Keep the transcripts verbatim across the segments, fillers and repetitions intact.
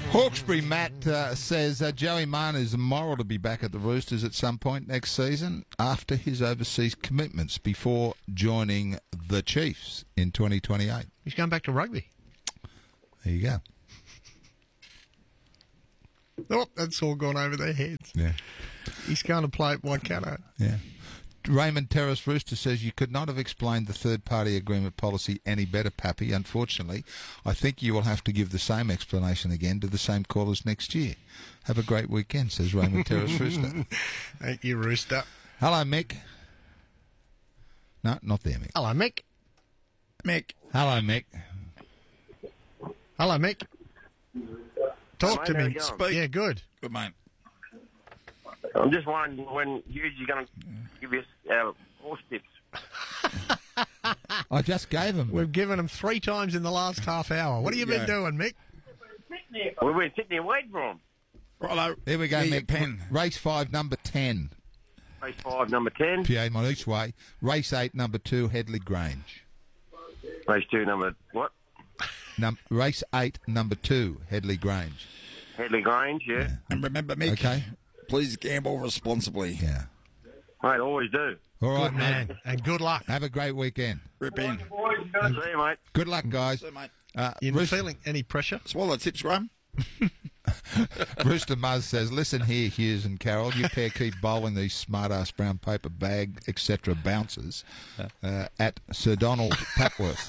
Hawkesbury Matt uh, says uh, Joey Martin is moral to be back at the Roosters at some point next season after his overseas commitments before joining the Chiefs in twenty twenty-eight. He's going back to rugby. There you go. Oh, that's all gone over their heads. Yeah. He's going to play at Waikato. Yeah. Raymond Terrace Rooster says you could not have explained the third-party agreement policy any better, Pappy. Unfortunately, I think you will have to give the same explanation again to the same callers next year. Have a great weekend, says Raymond Terrace Rooster. Thank you, Rooster. Hello, Mick. No, not there, Mick. Hello, Mick. Mick. Hello, Mick. Hello, Mick. Talk Hey, to mate, me. how you Speak. going? Yeah, good. Good, mate. I'm just wondering when you're going to give us our horse tips. I just gave him. We've given him three times in the last half hour. What have you been Yeah. doing, Mick? We've been sitting there waiting for him. Righto. Here we go, Get your Mick. pen. Race five, number ten. Race five, number ten. P A on each way. Race eight, number two, Headley Grange. Race two, number what? Num- race eight, number two, Headley Grange. Headley Grange, yeah. And remember, Mick, Okay. please gamble responsibly. Yeah. Mate, always do. All right, Good man. And good luck. Have a great weekend. Rip in. See you, mate. Good luck, guys. So, mate, Uh, You Rooster, feeling any pressure? swallow tips, Graham. Rooster Muzz says, listen here, Hughes and Carol, you pair keep bowling these smart-ass brown paper bag, et cetera bouncers uh, at Sir Donald Papworth.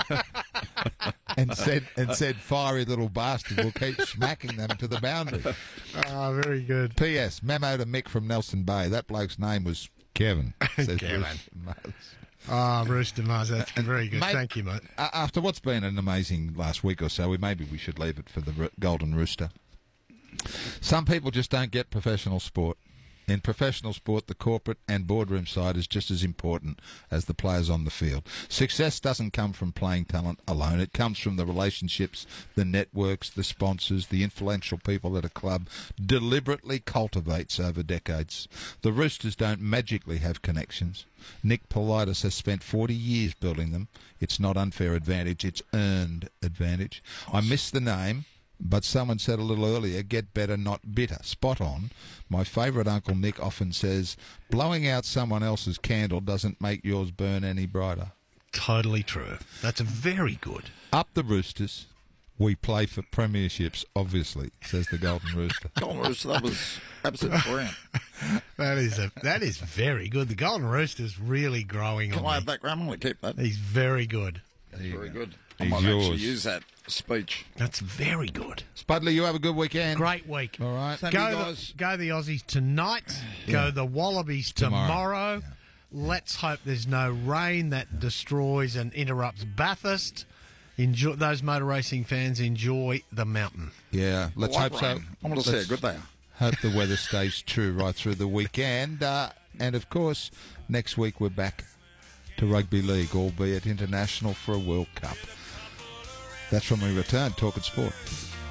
and said, and said, fiery little bastard will keep smacking them to the boundary. Ah, very good. P S. Memo to Mick from Nelson Bay. That bloke's name was Kevin. Says Kevin. Rooster Muzz. Ah, Rooster Mars, that's very good. Mate, Thank you, mate. Uh, after what's been an amazing last week or so, we maybe we should leave it for the Ro- Golden Rooster. Some people just don't get professional sport. In professional sport, the corporate and boardroom side is just as important as the players on the field. Success doesn't come from playing talent alone. It comes from the relationships, the networks, the sponsors, the influential people that a club deliberately cultivates over decades. The Roosters don't magically have connections. Nick Politis has spent forty years building them. It's not unfair advantage, it's earned advantage. I missed the name, but someone said a little earlier, get better, not bitter. Spot on. My favourite Uncle Nick often says, blowing out someone else's candle doesn't make yours burn any brighter. Totally true. That's very good. Up the Roosters. We play for premierships, obviously, says the Golden Rooster. Golden Rooster, that was absolutely brilliant. That is a that is very good. The Golden Rooster's really growing Can on I me. have that, Graham? I'm going to keep that. He's very good. That's very good. I He's might actually yours. use that speech. That's very good. Spudley, you have a good weekend. Great week. All right. Same Go to you the, guys. go the Aussies tonight. Go the Wallabies Tomorrow. tomorrow. Let's hope there's no rain that destroys and interrupts Bathurst. Enjoy those motor racing fans. Enjoy the mountain. Yeah, let's White hope so. rain. I want to see how Let's good they are. Hope the weather stays true right through the weekend. Uh, and, of course, next week we're back to Rugby League, albeit international for a World Cup. That's when we return. Talking Sport.